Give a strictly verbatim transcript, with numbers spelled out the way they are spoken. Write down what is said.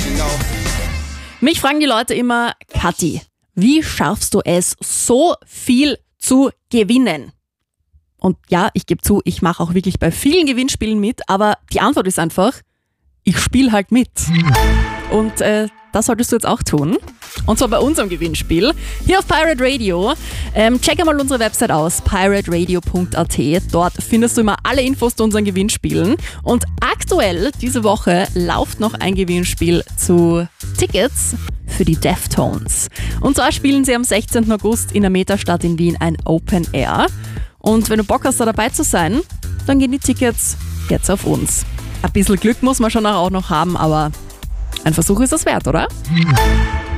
Mich fragen die Leute immer, Kathi, wie schaffst du es, so viel zu gewinnen? Und ja, ich gebe zu, ich mache auch wirklich bei vielen Gewinnspielen mit, aber die Antwort ist einfach, ich spiele halt mit. Und äh, das solltest du jetzt auch tun. Und zwar bei unserem Gewinnspiel hier auf Pirate Radio. Ähm, check einmal unsere Website aus, pirate radio punkt a t. Dort findest du immer alle Infos zu unseren Gewinnspielen. Und aktuell, diese Woche, läuft noch ein Gewinnspiel zu Tickets für die Deftones. Und zwar spielen sie am sechzehnten August in der Metastadt in Wien ein Open Air. Und wenn du Bock hast, da dabei zu sein, dann gehen die Tickets jetzt auf uns. Ein bisschen Glück muss man schon auch noch haben, aber ein Versuch ist das wert, oder?